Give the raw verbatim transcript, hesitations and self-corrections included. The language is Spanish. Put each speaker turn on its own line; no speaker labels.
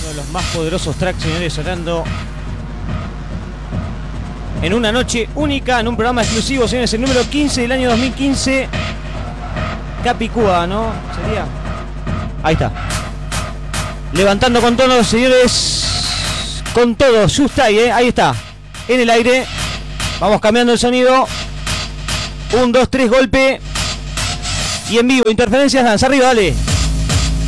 de los más poderosos tracks, señores, sonando en una noche única, en un programa exclusivo, señores, el número quince del año dos mil quince. Capicúa, ¿no? Sería. Ahí está. Levantando con tonos, señores. Con todo, just ahí, ¿eh? Ahí está. En el aire. Vamos cambiando el sonido. Un, dos, tres, golpe. Y en vivo, interferencias, danza arriba, dale.